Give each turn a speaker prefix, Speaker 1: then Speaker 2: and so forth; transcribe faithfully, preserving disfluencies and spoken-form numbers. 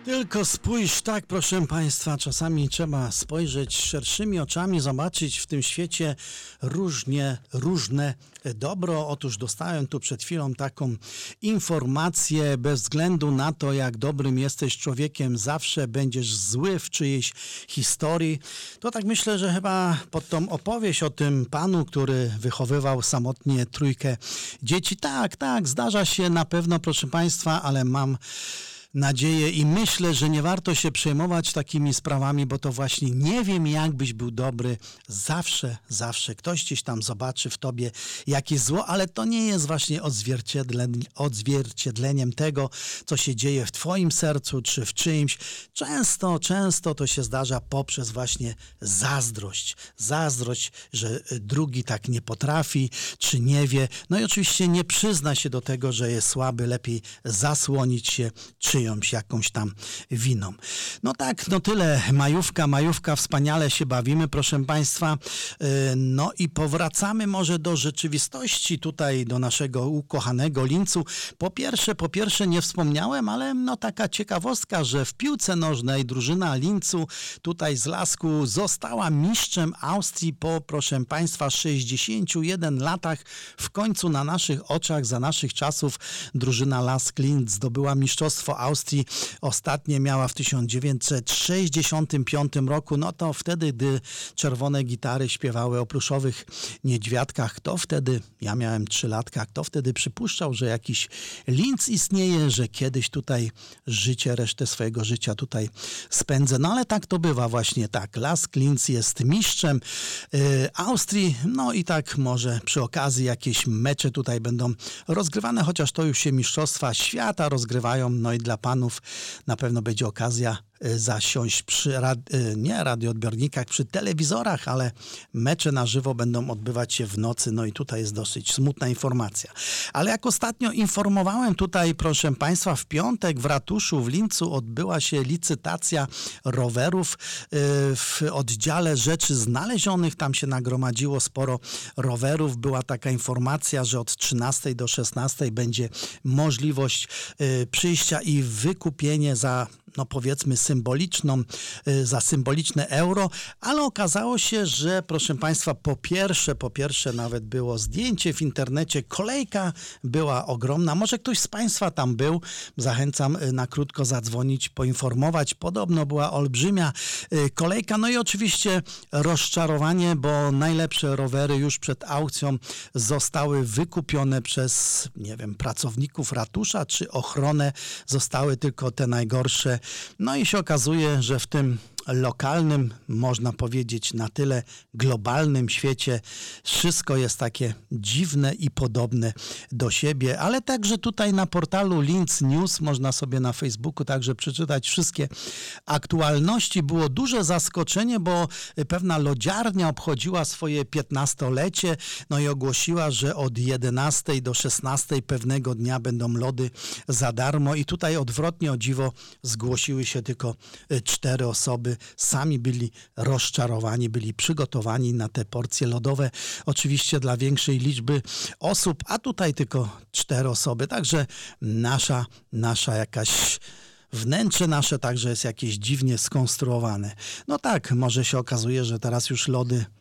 Speaker 1: Tylko spójrz, tak, proszę Państwa, czasami trzeba spojrzeć szerszymi oczami, zobaczyć w tym świecie różnie, różne dobro. Otóż dostałem tu przed chwilą taką informację, bez względu na to, jak dobrym jesteś człowiekiem, zawsze będziesz zły w czyjejś historii. To tak myślę, że chyba pod tą opowieść o tym panu, który wychowywał samotnie trójkę dzieci, tak, tak, zdarza się na pewno, proszę Państwa, ale mam nadzieję i myślę, że nie warto się przejmować takimi sprawami, bo to właśnie nie wiem, jak byś był dobry. Zawsze, zawsze ktoś gdzieś tam zobaczy w tobie jakieś zło, ale to nie jest właśnie odzwierciedlen, odzwierciedleniem tego, co się dzieje w twoim sercu czy w czyimś. Często, często to się zdarza poprzez właśnie zazdrość. Zazdrość, że drugi tak nie potrafi, czy nie wie. No i oczywiście nie przyzna się do tego, że jest słaby, lepiej zasłonić się czyjąś jakąś tam winą. No tak, no tyle. Majówka, majówka, wspaniale się bawimy, proszę Państwa. No i powracamy może do rzeczywistości tutaj, do naszego ukochanego Lincu. Po pierwsze, po pierwsze nie wspomniałem, ale no taka ciekawostka, że w piłce nożnej drużyna Lincu tutaj z Lasku została mistrzem Austrii po, proszę Państwa, sześćdziesięciu jeden latach. W końcu na naszych oczach, za naszych czasów drużyna Lask Linz zdobyła mistrzostwo Austrii. Ostatnie miała w tysiąc dziewięćset sześćdziesiątym piątym roku. No to wtedy, gdy czerwone gitary śpiewały o pluszowych niedźwiadkach, kto wtedy, ja miałem trzy latka, kto wtedy przypuszczał, że jakiś Linz istnieje, że kiedyś tutaj życie, resztę swojego życia tutaj spędzę. No ale tak to bywa właśnie tak. Lask Linz jest mistrzem yy, Austrii. No i tak może przy okazji jakieś mecze tutaj będą rozgrywane, chociaż to już się mistrzostwa świata rozgrywają. No i dla panów na pewno będzie okazja zasiąść przy, rad, nie radioodbiornikach, przy telewizorach, ale mecze na żywo będą odbywać się w nocy, no i tutaj jest dosyć smutna informacja. Ale jak ostatnio informowałem tutaj, proszę Państwa, w piątek w ratuszu w Lincu odbyła się licytacja rowerów w oddziale rzeczy znalezionych, tam się nagromadziło sporo rowerów, była taka informacja, że od trzynastej do szesnastej będzie możliwość przyjścia i wykupienie za, no powiedzmy, symboliczną, za symboliczne euro, ale okazało się, że proszę Państwa, po pierwsze, po pierwsze nawet było zdjęcie w internecie, kolejka była ogromna, może ktoś z Państwa tam był, zachęcam na krótko zadzwonić, poinformować, podobno była olbrzymia kolejka, no i oczywiście rozczarowanie, bo najlepsze rowery już przed aukcją zostały wykupione przez, nie wiem, pracowników ratusza, czy ochronę, zostały tylko te najgorsze, no i się okazuje, że w tym lokalnym, można powiedzieć na tyle globalnym świecie wszystko jest takie dziwne i podobne do siebie, ale także tutaj na portalu Linz News można sobie na Facebooku także przeczytać wszystkie aktualności. Było duże zaskoczenie, bo pewna lodziarnia obchodziła swoje piętnastolecie, no i ogłosiła, że od jedenastej do szesnastej pewnego dnia będą lody za darmo i tutaj odwrotnie, o dziwo, zgłosiły się tylko cztery osoby. Sami byli rozczarowani, byli przygotowani na te porcje lodowe, oczywiście dla większej liczby osób, a tutaj tylko cztery osoby, także nasza, nasza jakaś wnętrze nasze także jest jakieś dziwnie skonstruowane. No tak, może się okazuje, że teraz już lody